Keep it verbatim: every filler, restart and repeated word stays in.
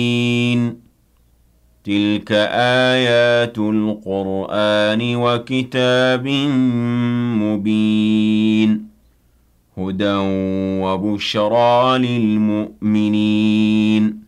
تِلْكَ آيَاتُ الْقُرْآنِ وَكِتَابٍ مُّبِينٍ هُدًى وَبُشْرَىٰ لِلْمُؤْمِنِينَ